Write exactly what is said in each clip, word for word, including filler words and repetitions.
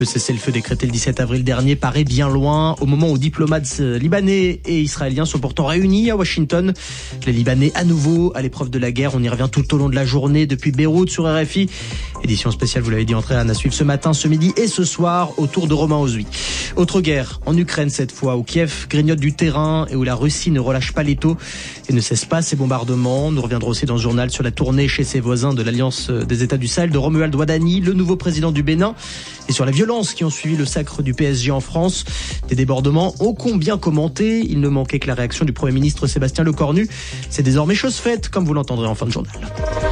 Le cessez-le-feu décrété le dix-sept avril dernier paraît bien loin au moment où diplomates libanais et israéliens sont pourtant réunis à Washington. Les Libanais à nouveau à l'épreuve de la guerre. On y revient tout au long de la journée depuis Beyrouth sur R F I. Édition spéciale, vous l'avez dit, Andréane, à suivre ce matin, ce midi et ce soir autour de Romain Ozui. Autre guerre en Ukraine cette fois, où Kiev grignote du terrain et où la Russie ne relâche pas l'étau et ne cesse pas ses bombardements. Nous reviendrons aussi dans ce journal sur la tournée chez ses voisins de l'Alliance des États du Sahel de Romuald Ouadani, le nouveau président du Bénin, et sur la violences qui ont suivi le sacre du P S G en France. Des débordements ô combien commentés. Il ne manquait que la réaction du Premier ministre Sébastien Lecornu. C'est désormais chose faite, comme vous l'entendrez en fin de journal.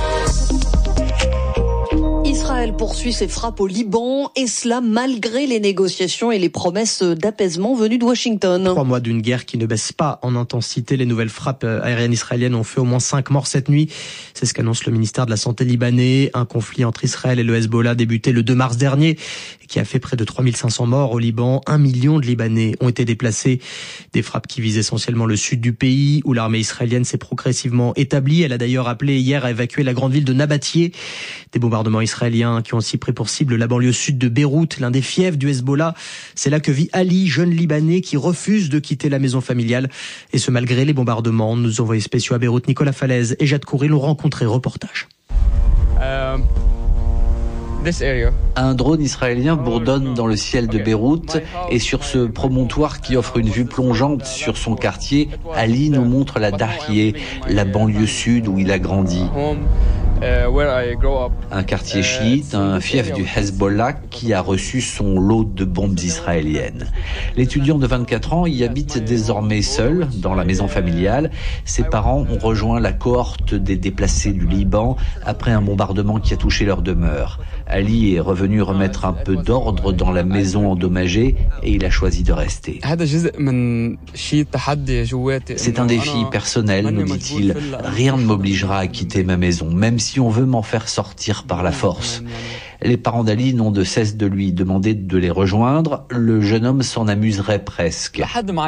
Israël poursuit ses frappes au Liban, et cela malgré les négociations et les promesses d'apaisement venues de Washington. Trois mois d'une guerre qui ne baisse pas en intensité. Les nouvelles frappes aériennes israéliennes ont fait au moins cinq morts cette nuit. C'est ce qu'annonce le ministère de la Santé libanais. Un conflit entre Israël et le Hezbollah débuté le deux mars dernier et qui a fait près de trois mille cinq cents morts au Liban. Un million de Libanais ont été déplacés. Des frappes qui visent essentiellement le sud du pays, où l'armée israélienne s'est progressivement établie. Elle a d'ailleurs appelé hier à évacuer la grande ville de Nabatieh. Des bombardements israéliens qui ont aussi pris pour cible la banlieue sud de Beyrouth, l'un des fiefs du Hezbollah. C'est là que vit Ali, jeune Libanais qui refuse de quitter la maison familiale. Et ce malgré les bombardements. Nos envoyés spéciaux à Beyrouth, Nicolas Falaise et Jade Coury, l'ont rencontré. Reportage. Euh... Un drone israélien bourdonne dans le ciel de Beyrouth, et sur ce promontoire qui offre une vue plongeante sur son quartier, Ali nous montre la Dahieh, la banlieue sud où il a grandi. Un quartier chiite, un fief du Hezbollah qui a reçu son lot de bombes israéliennes. L'étudiant de vingt-quatre ans y habite désormais seul dans la maison familiale. Ses parents ont rejoint la cohorte des déplacés du Liban après un bombardement qui a touché leur demeure. Ali est revenu remettre un peu d'ordre dans la maison endommagée et il a choisi de rester. C'est un défi personnel, nous dit-il. Rien ne m'obligera à quitter ma maison, même si on veut m'en faire sortir par la force. Les parents d'Ali n'ont de cesse de lui demander de les rejoindre. Le jeune homme s'en amuserait presque.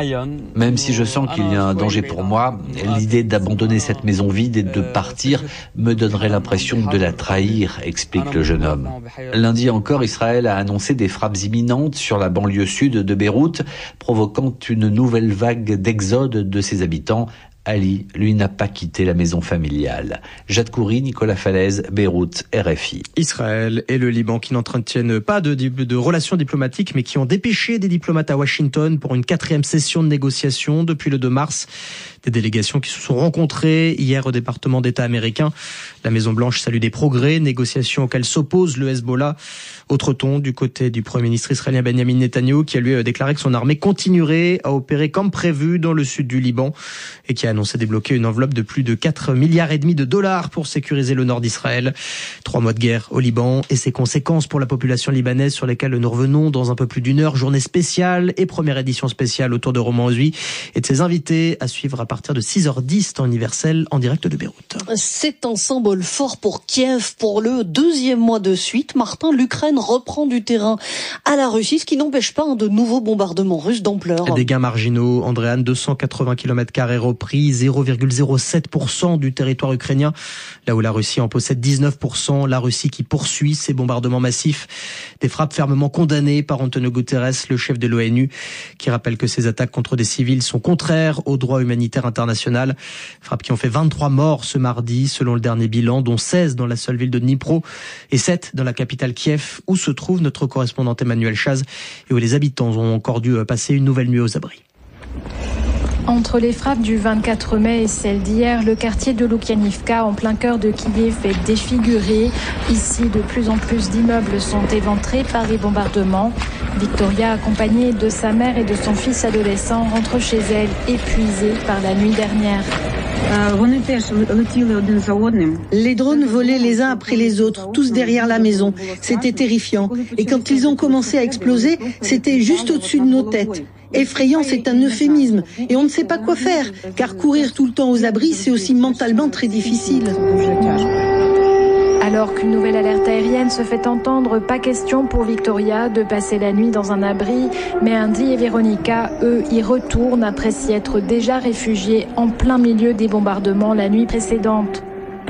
Même si je sens qu'il y a un danger pour moi, l'idée d'abandonner cette maison vide et de partir me donnerait l'impression de la trahir, explique le jeune homme. Lundi encore, Israël a annoncé des frappes imminentes sur la banlieue sud de Beyrouth, provoquant une nouvelle vague d'exode de ses habitants. Ali, lui, n'a pas quitté la maison familiale. Jade Coury, Nicolas Falaise, Beyrouth, R F I. Israël et le Liban qui n'entretiennent pas de, de relations diplomatiques, mais qui ont dépêché des diplomates à Washington pour une quatrième session de négociation depuis le deux mars. Des délégations qui se sont rencontrées hier au département d'État américain. La Maison-Blanche salue des progrès, négociations auxquelles s'oppose le Hezbollah. Autre ton du côté du Premier ministre israélien Benjamin Netanyahou, qui a lui déclaré que son armée continuerait à opérer comme prévu dans le sud du Liban et qui a annoncé débloquer une enveloppe de plus de quatre milliards et demi de dollars pour sécuriser le nord d'Israël. Trois mois de guerre au Liban et ses conséquences pour la population libanaise sur lesquelles nous revenons dans un peu plus d'une heure. Journée spéciale et première édition spéciale autour de Romain Ozui et de ses invités à suivre à partir de six heures dix, temps universel en direct de Beyrouth. C'est un symbole fort pour Kiev. Pour le deuxième mois de suite, Martin, l'Ukraine reprend du terrain à la Russie, ce qui n'empêche pas de nouveaux bombardements russes d'ampleur. Des gains marginaux, Andréane, deux cent quatre-vingts kilomètres carrés repris, zéro virgule zéro sept pour cent du territoire ukrainien, là où la Russie en possède dix-neuf pour cent. La Russie qui poursuit ses bombardements massifs. Des frappes fermement condamnées par Antonio Guterres, le chef de l'ONU, qui rappelle que ces attaques contre des civils sont contraires au droit humanitaire international. Frappes qui ont fait vingt-trois morts ce mardi, selon le dernier bilan, dont seize dans la seule ville de Dnipro et sept dans la capitale Kiev, où se trouve notre correspondant Emmanuel Chaz et où les habitants ont encore dû passer une nouvelle nuit aux abris. Entre les frappes du vingt-quatre mai et celles d'hier, le quartier de Loukianivka, en plein cœur de Kiev, est défiguré. Ici, de plus en plus d'immeubles sont éventrés par les bombardements. Victoria, accompagnée de sa mère et de son fils adolescent, rentre chez elle, épuisée par la nuit dernière. Les drones volaient les uns après les autres, tous derrière la maison. C'était terrifiant. Et quand ils ont commencé à exploser, c'était juste au-dessus de nos têtes. Effrayant, c'est un euphémisme. Et on ne sait pas quoi faire, car courir tout le temps aux abris, c'est aussi mentalement très difficile. Alors qu'une nouvelle alerte aérienne se fait entendre, pas question pour Victoria de passer la nuit dans un abri. Mais Andy et Véronica, eux, y retournent après s'y être déjà réfugiés en plein milieu des bombardements la nuit précédente.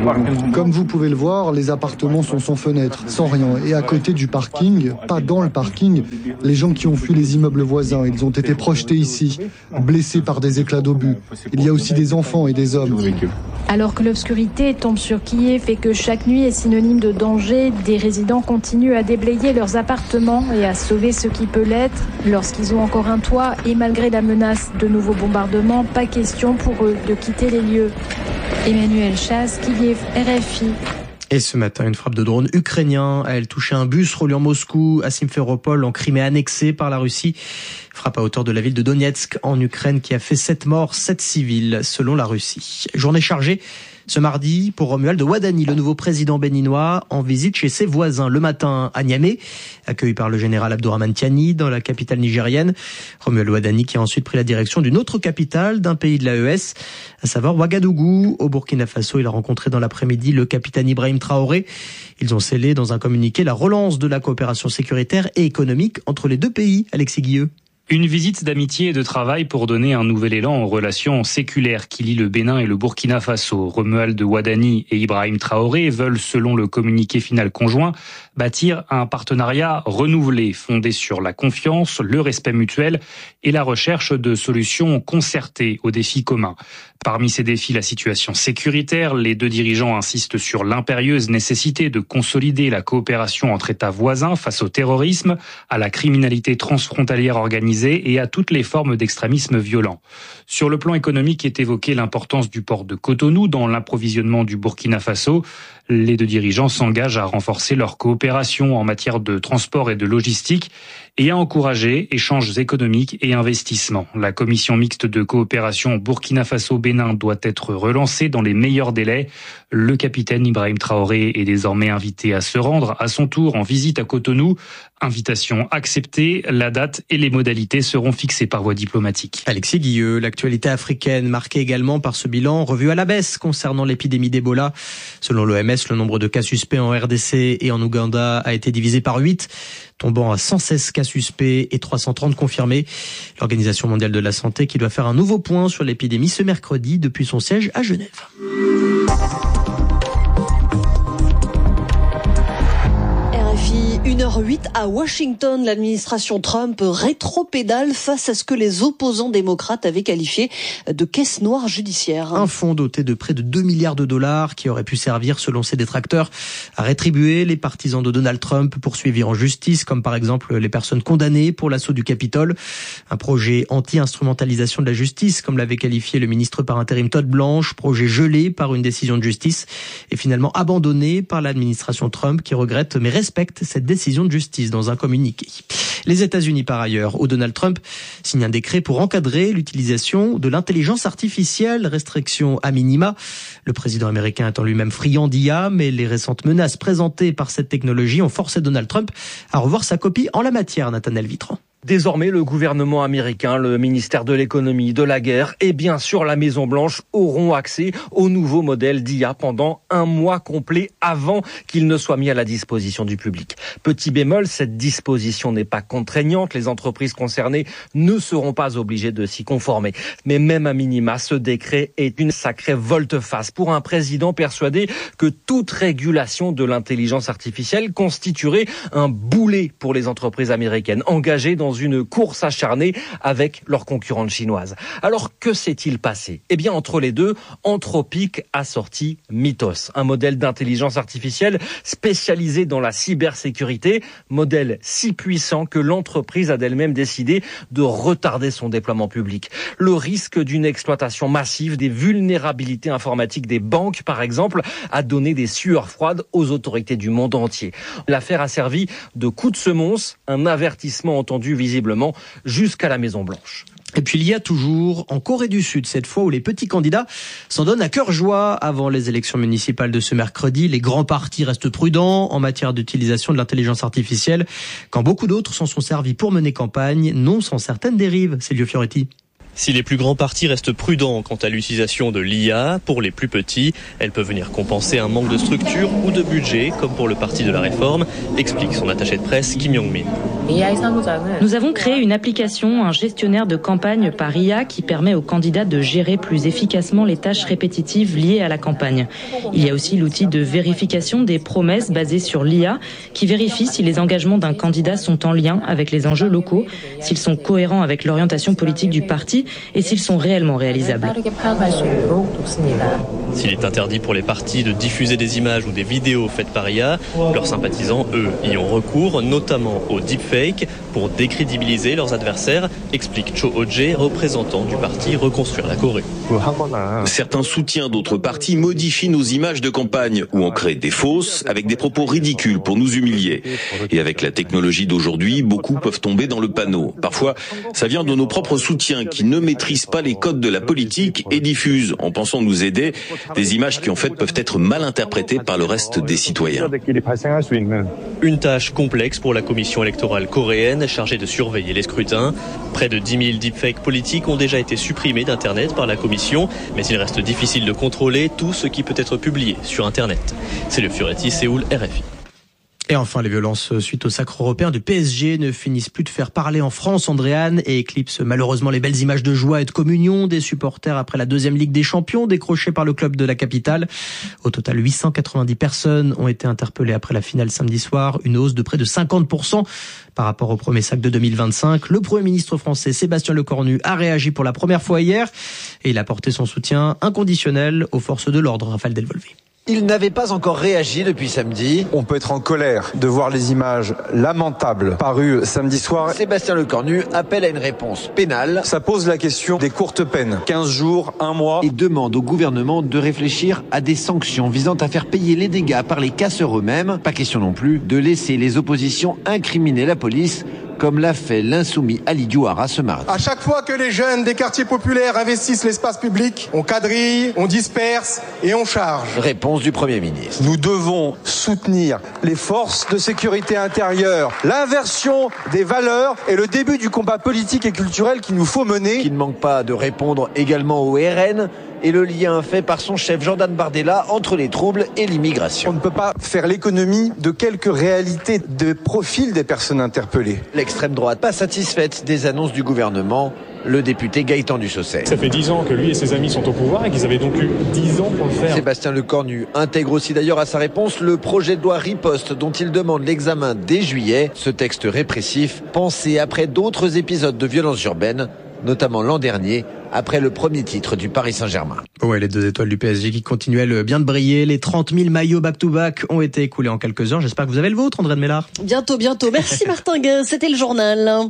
Comme vous pouvez le voir, les appartements sont sans fenêtre, sans rien. Et à côté du parking, pas dans le parking, les gens qui ont fui les immeubles voisins, ils ont été projetés ici, blessés par des éclats d'obus. Il y a aussi des enfants et des hommes. Alors que l'obscurité tombe sur Kiev et que chaque nuit est synonyme de danger, des résidents continuent à déblayer leurs appartements et à sauver ce qui peut l'être lorsqu'ils ont encore un toit. Et malgré la menace de nouveaux bombardements, pas question pour eux de quitter les lieux. Emmanuel Chasse, Kiev, R F I. Et ce matin, une frappe de drone ukrainien a elle touché un bus reliant Moscou à Simferopol en Crimée annexée par la Russie. Frappe à hauteur de la ville de Donetsk en Ukraine qui a fait sept morts, sept civils selon la Russie. Journée chargée ce mardi pour Romuald Wadhani, le nouveau président béninois, en visite chez ses voisins le matin à Niamey, accueilli par le général Abdourahmane Tiani dans la capitale nigérienne. Romuald Wadhani qui a ensuite pris la direction d'une autre capitale d'un pays de l'A E S, à savoir Ouagadougou. Au Burkina Faso, il a rencontré dans l'après-midi le capitaine Ibrahim Traoré. Ils ont scellé dans un communiqué la relance de la coopération sécuritaire et économique entre les deux pays. Alexis Guilleux. Une visite d'amitié et de travail pour donner un nouvel élan aux relations séculaires qui lient le Bénin et le Burkina Faso. Romuald Wadhani et Ibrahim Traoré veulent, selon le communiqué final conjoint, bâtir un partenariat renouvelé, fondé sur la confiance, le respect mutuel et la recherche de solutions concertées aux défis communs. Parmi ces défis, la situation sécuritaire, les deux dirigeants insistent sur l'impérieuse nécessité de consolider la coopération entre États voisins face au terrorisme, à la criminalité transfrontalière organisée et à toutes les formes d'extrémisme violent. Sur le plan économique est évoquée l'importance du port de Cotonou dans l'approvisionnement du Burkina Faso. Les deux dirigeants s'engagent à renforcer leur coopération en matière de transport et de logistique et à encourager échanges économiques et investissements. La commission mixte de coopération Burkina Faso-Bénin doit être relancée dans les meilleurs délais. Le capitaine Ibrahim Traoré est désormais invité à se rendre à son tour en visite à Cotonou. Invitation acceptée, la date et les modalités seront fixées par voie diplomatique. Alexis Guilleux, l'actualité africaine marquée également par ce bilan revu à la baisse concernant l'épidémie d'Ebola. Selon l'O M S, le nombre de cas suspects en R D C et en Ouganda a été divisé par huit, tombant à cent seize cas suspects et trois cent trente confirmés. L'Organisation mondiale de la santé qui doit faire un nouveau point sur l'épidémie ce mercredi depuis son siège à Genève. une heure huit à Washington, l'administration Trump rétropédale face à ce que les opposants démocrates avaient qualifié de caisse noire judiciaire. Un fonds doté de près de deux milliards de dollars qui aurait pu servir, selon ses détracteurs, à rétribuer les partisans de Donald Trump poursuivis en justice, comme par exemple les personnes condamnées pour l'assaut du Capitole. Un projet anti-instrumentalisation de la justice, comme l'avait qualifié le ministre par intérim Todd Blanche, projet gelé par une décision de justice et finalement abandonné par l'administration Trump qui regrette mais respecte cette décision de justice dans un communiqué. Les États-Unis, par ailleurs, où Donald Trump signe un décret pour encadrer l'utilisation de l'intelligence artificielle, restriction à minima. Le président américain étant lui-même friand d'I A, mais les récentes menaces présentées par cette technologie ont forcé Donald Trump à revoir sa copie en la matière, Nathanaël Vitran. Désormais, le gouvernement américain, le ministère de l'économie, de la guerre et bien sûr la Maison-Blanche auront accès au nouveau modèle d'I A pendant un mois complet avant qu'il ne soit mis à la disposition du public. Petit bémol, cette disposition n'est pas contraignante. Les entreprises concernées ne seront pas obligées de s'y conformer. Mais même à minima, ce décret est une sacrée volte-face pour un président persuadé que toute régulation de l'intelligence artificielle constituerait un boulet pour les entreprises américaines engagées dans une course acharnée avec leurs concurrentes chinoises. Alors, que s'est-il passé ? Eh bien, entre les deux, Anthropic a sorti Mythos, un modèle d'intelligence artificielle spécialisé dans la cybersécurité, modèle si puissant que l'entreprise a d'elle-même décidé de retarder son déploiement public. Le risque d'une exploitation massive des vulnérabilités informatiques des banques, par exemple, a donné des sueurs froides aux autorités du monde entier. L'affaire a servi de coup de semonce, un avertissement entendu visiblement jusqu'à la Maison-Blanche. Et puis il y a toujours, en Corée du Sud cette fois, où les petits candidats s'en donnent à cœur joie avant les élections municipales de ce mercredi. Les grands partis restent prudents en matière d'utilisation de l'intelligence artificielle, quand beaucoup d'autres s'en sont servis pour mener campagne, non sans certaines dérives. Silvio Fioretti. Si les plus grands partis restent prudents quant à l'utilisation de l'I A, pour les plus petits, elle peut venir compenser un manque de structure ou de budget, comme pour le Parti de la Réforme, explique son attaché de presse Kim Yong-min. Nous avons créé une application, un gestionnaire de campagne par I A qui permet aux candidats de gérer plus efficacement les tâches répétitives liées à la campagne. Il y a aussi l'outil de vérification des promesses basé sur l'I A qui vérifie si les engagements d'un candidat sont en lien avec les enjeux locaux, s'ils sont cohérents avec l'orientation politique du parti et s'ils sont réellement réalisables. S'il est interdit pour les partis de diffuser des images ou des vidéos faites par I A, leurs sympathisants, eux, y ont recours, notamment au deepfake, pour décrédibiliser leurs adversaires, explique Cho Ho-jae, représentant du parti Reconstruire la Corée. Certains soutiens d'autres partis modifient nos images de campagne ou en créent des fausses avec des propos ridicules pour nous humilier. Et avec la technologie d'aujourd'hui, beaucoup peuvent tomber dans le panneau. Parfois, ça vient de nos propres soutiens qui ne maîtrisent pas les codes de la politique et diffusent, en pensant nous aider, des images qui en fait peuvent être mal interprétées par le reste des citoyens. Une tâche complexe pour la commission électorale coréenne chargée de surveiller les scrutins. Près de dix mille deepfakes politiques ont déjà été supprimés d'Internet par la commission, mais il reste difficile de contrôler tout ce qui peut être publié sur Internet. C'est le Fioretti, Séoul, R F I. Et enfin, les violences suite au sacre européen du P S G ne finissent plus de faire parler en France, Andréane, et éclipsent malheureusement les belles images de joie et de communion des supporters après la deuxième Ligue des Champions décrochée par le club de la capitale. Au total, huit cent quatre-vingt-dix personnes ont été interpellées après la finale samedi soir, une hausse de près de cinquante pour cent par rapport au premier sacre de deux mille vingt-cinq. Le Premier ministre français Sébastien Lecornu a réagi pour la première fois hier et il a porté son soutien inconditionnel aux forces de l'ordre. Raphaël Delvolvé. Il n'avait pas encore réagi depuis samedi. On peut être en colère de voir les images lamentables parues samedi soir. Sébastien Lecornu appelle à une réponse pénale. Ça pose la question des courtes peines, quinze jours, un mois. Il demande au gouvernement de réfléchir à des sanctions visant à faire payer les dégâts par les casseurs eux-mêmes. Pas question non plus de laisser les oppositions incriminer la police, comme l'a fait l'insoumis Ali Diouara ce mardi. À chaque fois que les jeunes des quartiers populaires investissent l'espace public, on quadrille, on disperse et on charge. Réponse du Premier ministre. Nous devons soutenir les forces de sécurité intérieure, l'inversion des valeurs et le début du combat politique et culturel qu'il nous faut mener. Qui ne manque pas de répondre également au R N et le lien fait par son chef Jordan Bardella entre les troubles et l'immigration. On ne peut pas faire l'économie de quelques réalités de profil des personnes interpellées. L'extrême droite, pas satisfaite des annonces du gouvernement, le député Gaëtan Dussaucet. Ça fait dix ans que lui et ses amis sont au pouvoir et qu'ils avaient donc eu dix ans pour le faire. Sébastien Lecornu intègre aussi d'ailleurs à sa réponse le projet de loi Riposte dont il demande l'examen dès juillet. Ce texte répressif, pensé après d'autres épisodes de violence urbaine, notamment l'an dernier, après le premier titre du Paris Saint-Germain. Ouais, les deux étoiles du P S G qui continuaient bien de briller. Les trente mille maillots back-to-back ont été écoulés en quelques heures. J'espère que vous avez le vôtre, Andréane Mélard. Bientôt, bientôt. Merci Martin Guin, c'était le journal.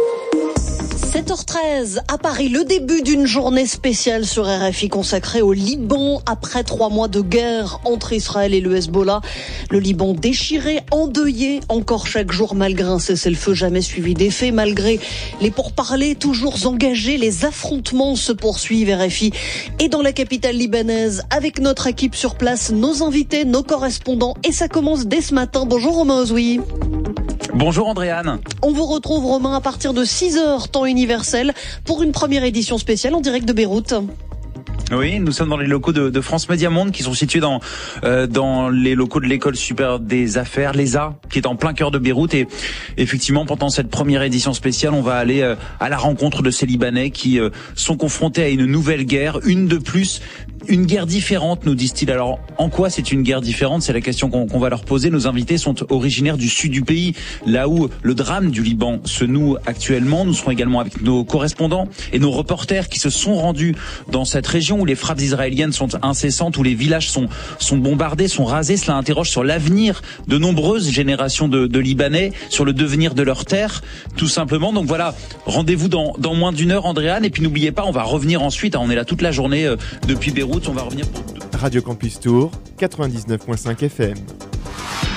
sept heures treize, à Paris, le début d'une journée spéciale sur R F I consacrée au Liban après trois mois de guerre entre Israël et le Hezbollah. Le Liban déchiré, endeuillé, encore chaque jour malgré un cessez-le-feu jamais suivi d'effet, malgré les pourparlers toujours engagés, les affrontements se poursuivent R F I. Et dans la capitale libanaise, avec notre équipe sur place, nos invités, nos correspondants, et ça commence dès ce matin. Bonjour Romain Ozoui. Bonjour Andréane. On vous retrouve Romain à partir de six heures, temps universel, pour une première édition spéciale en direct de Beyrouth. Oui, nous sommes dans les locaux de, de France Média Monde qui sont situés dans euh, dans les locaux de l'école supérieure des affaires, l'E S A, qui est en plein cœur de Beyrouth. Et effectivement, pendant cette première édition spéciale, on va aller euh, à la rencontre de ces Libanais qui euh, sont confrontés à une nouvelle guerre, une de plus, une guerre différente, nous disent-ils. Alors, en quoi c'est une guerre différente? C'est la question qu'on, qu'on va leur poser. Nos invités sont originaires du sud du pays, là où le drame du Liban se noue actuellement. Nous serons également avec nos correspondants et nos reporters qui se sont rendus dans cette région où les frappes israéliennes sont incessantes, où les villages sont, sont bombardés, sont rasés. Cela interroge sur l'avenir de nombreuses générations de, de Libanais, sur le devenir de leur terre, tout simplement. Donc voilà, rendez-vous dans, dans moins d'une heure, Andréane. Et puis n'oubliez pas, on va revenir ensuite. On est là toute la journée euh, depuis Beyrouth. On va revenir pour... Radio Campus Tour, quatre-vingt-dix-neuf virgule cinq F M.